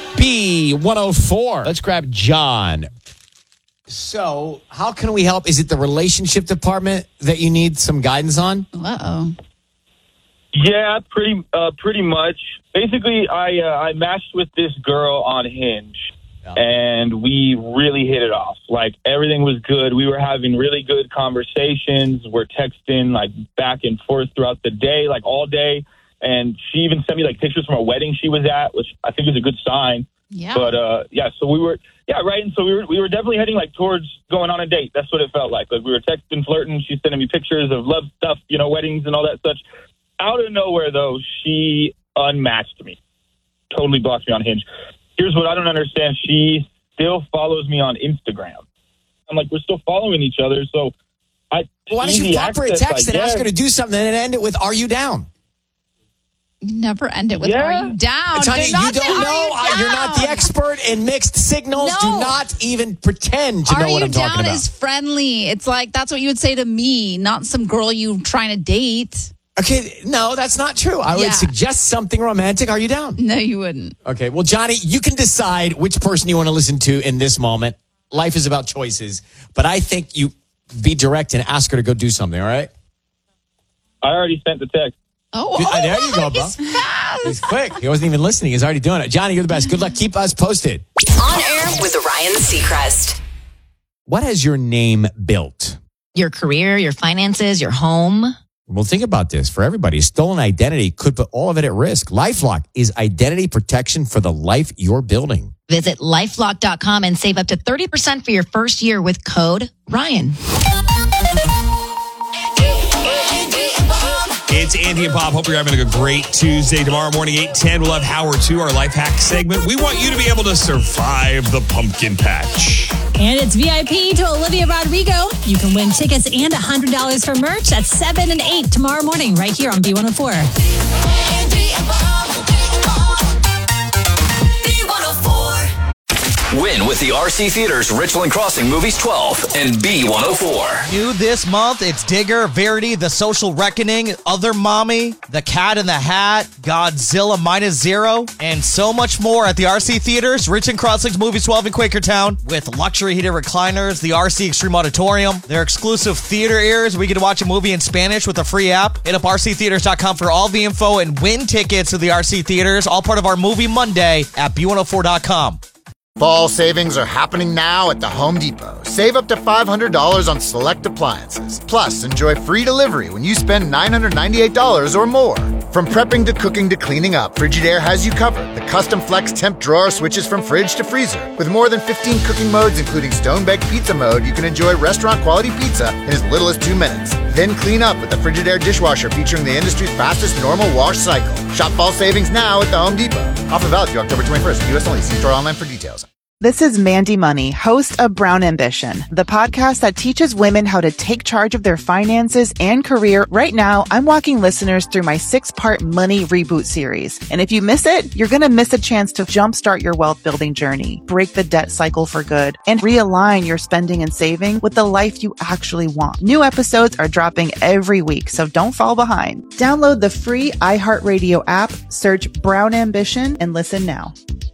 B104. Let's grab John. So, how can we help? Is it the relationship department that you need some guidance on? Uh-oh. Yeah, pretty much. Basically, I matched with this girl on Hinge, and we really hit it off. Like, everything was good. We were having really good conversations. We're texting, like, back and forth throughout the day, like, all day. And she even sent me, like, pictures from a wedding she was at, which I think is a good sign. Yeah. But, so we were, right. And so we were definitely heading, like, towards going on a date. That's what it felt like. Like, we were texting, flirting. She's sending me pictures of love stuff, weddings and all that such. Out of nowhere, though, she unmatched me. Totally blocked me on Hinge. Here's what I don't understand. She still follows me on Instagram. I'm like, we're still following each other. So why don't you pop her a text and ask her to do something and end it with, are you down? Never end it with, are you down? Honey, you don't know. You're not the expert in mixed signals. No. Do not even pretend to know what I'm talking about. Are you down is friendly. It's like, that's what you would say to me, not some girl you trying to date. Okay, no, that's not true. I would suggest something romantic. Are you down? No, you wouldn't. Okay, well, Johnny, you can decide which person you want to listen to in this moment. Life is about choices, but I think you be direct and ask her to go do something, all right? I already sent the text. There you go, bro. He's fast. He's quick. He wasn't even listening. He's already doing it. Johnny, you're the best. Good luck. Keep us posted. On air with Ryan Seacrest. What has your name built? Your career, your finances, your home. Well, think about this. For everybody, stolen identity could put all of it at risk. LifeLock is identity protection for the life you're building. Visit LifeLock.com and save up to 30% for your first year with code Ryan. It's Andy and Bob. Hope you're having a great Tuesday. Tomorrow morning, 8:10, we'll have Howard 2, our life hack segment. We want you to be able to survive the pumpkin patch. And it's VIP to Olivia Rodrigo. You can win tickets and $100 for merch at 7 and 8 tomorrow morning right here on B104. Win with the RC Theaters Richland Crossing Movies 12 and B104. New this month, it's Digger, Verity, The Social Reckoning, Other Mommy, The Cat in the Hat, Godzilla -0, and so much more at the RC Theaters Richland Crossing Movies 12 in Quakertown with luxury heated recliners, the RC Extreme Auditorium, their exclusive theater ears where you can watch a movie in Spanish with a free app. Hit up rctheaters.com for all the info and win tickets to the RC Theaters, all part of our Movie Monday at B104.com. Fall savings are happening now at the Home Depot. Save up to $500 on select appliances. Plus, enjoy free delivery when you spend $998 or more. From prepping to cooking to cleaning up, Frigidaire has you covered. The custom flex temp drawer switches from fridge to freezer. With more than 15 cooking modes, including stone-baked pizza mode, you can enjoy restaurant-quality pizza in as little as 2 minutes. Then clean up with the Frigidaire dishwasher featuring the industry's fastest normal wash cycle. Shop fall savings now at the Home Depot. Offer valid through October 21st. U.S. only. See store online for details. This is Mandy Money, host of Brown Ambition, the podcast that teaches women how to take charge of their finances and career. Right now, I'm walking listeners through my 6-part Money Reboot series. And if you miss it, you're going to miss a chance to jumpstart your wealth building journey, break the debt cycle for good, and realign your spending and saving with the life you actually want. New episodes are dropping every week, so don't fall behind. Download the free iHeartRadio app, search Brown Ambition, and listen now.